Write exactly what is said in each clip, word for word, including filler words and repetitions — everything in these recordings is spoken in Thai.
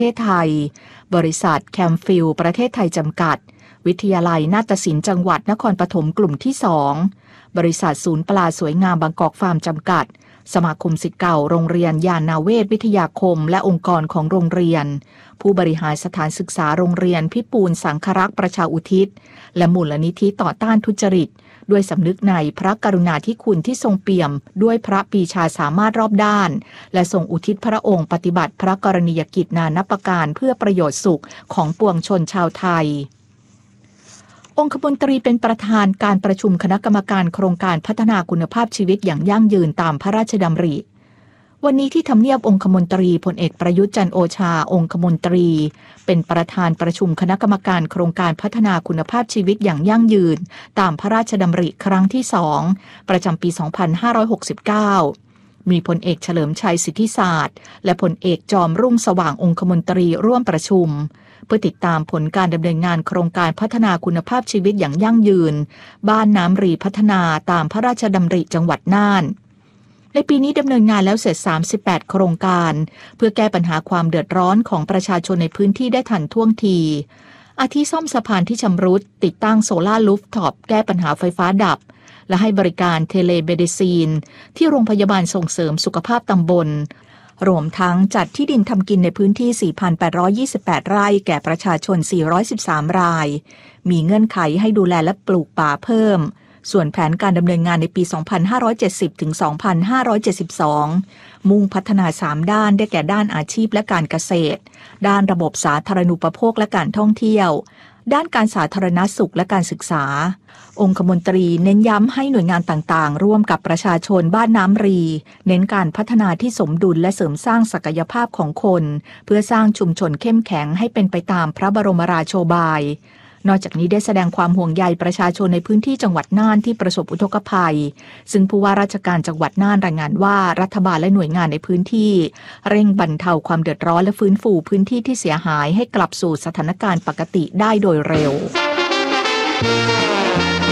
เทศไทยบริษัทแคมฟิลประเทศไทยจำกัดวิทยาลัยนาฏศิลป์จังหวัดนครปฐมกลุ่มที่สองบริษัทศูนย์ปลาสวยงามบางกอกฟาร์มจำกัดสมาคมศิษย์เก่าโรงเรียนยานนาเวศวิทยาคมและองค์กรของโรงเรียนผู้บริหารสถานศึกษาโรงเรียนพิปูลสังครักษ์ประชาอุทิศและมูลนิธิต่อต้านทุจริตด้วยสำนึกในพระกรุณาธิคุณที่ทรงเปี่ยมด้วยพระปรีชาสามารถรอบด้านและทรงอุทิศพระองค์ปฏิบัติพระกรณียกิจนานับประการเพื่อประโยชน์สุขของปวงชนชาวไทยองคมนตรีเป็นประธานการประชุมคณะกรรมการโครงการพัฒนาคุณภาพชีวิตอย่างยั่งยืนตามพระราชดำริวันนี้ที่ทำเนียบองคมนตรีพลเอกประยุทธ์จันทร์โอชาองคมนตรีเป็นประธานประชุมคณะกรรมการโครงการพัฒนาคุณภาพชีวิตอย่างยั่งยืนตามพระราชดำริครั้งที่สองประจำปีสองพันห้าร้อยหกสิบเก้ามีพลเอกเฉลิมชัยสิทธิศาสตร์และพลเอกจอมรุ่งสว่างองคมนตรีร่วมประชุมเพื่อติดตามผลการดำเนินงานโครงการพัฒนาคุณภาพชีวิตอย่างยั่งยืนบ้านน้ำรีพัฒนาตามพระราชดำริจังหวัดน่านในปีนี้ดำเนินงานแล้วเสร็จสามสิบแปดโครงการเพื่อแก้ปัญหาความเดือดร้อนของประชาชนในพื้นที่ได้ทันท่วงทีอาทิซ่อมสะพานที่ชำรุดติดตั้งโซล่ารูฟท็อปแก้ปัญหาไฟฟ้าดับและให้บริการเทเลเมดิซีนที่โรงพยาบาลส่งเสริมสุขภาพตำบลรวมทั้งจัดที่ดินทำกินในพื้นที่ สี่พันแปดร้อยยี่สิบแปด ไร่แก่ประชาชน สี่ร้อยสิบสาม รายมีเงื่อนไขให้ดูแลและปลูกป่าเพิ่มส่วนแผนการดำเนินงานในปี สองพันห้าร้อยเจ็ดสิบ ถึง สองพันห้าร้อยเจ็ดสิบสอง มุ่งพัฒนาสามด้านได้แก่ด้านอาชีพและการเกษตรด้านระบบสาธารณูปโภคและการท่องเที่ยวด้านการสาธารณสุขและการศึกษาองคมนตรีเน้นย้ำให้หน่วยงานต่างๆร่วมกับประชาชนบ้านน้ำรีเน้นการพัฒนาที่สมดุลและเสริมสร้างศักยภาพของคนเพื่อสร้างชุมชนเข้มแข็งให้เป็นไปตามพระบรมราโชบายนอกจากนี้ได้แสดงความห่วงใยประชาชนในพื้นที่จังหวัดน่านที่ประสบอุทกภัยซึ่งผู้ว่าราชการจังหวัดน่านรายงานว่ารัฐบาลและหน่วยงานในพื้นที่เร่งบรรเทาความเดือดร้อนและฟื้นฟูพื้นที่ที่เสียหายให้กลับสู่สถานการณ์ปกติได้โดยเร็ว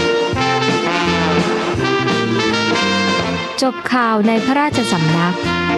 จบข่าวในพระราชสำนัก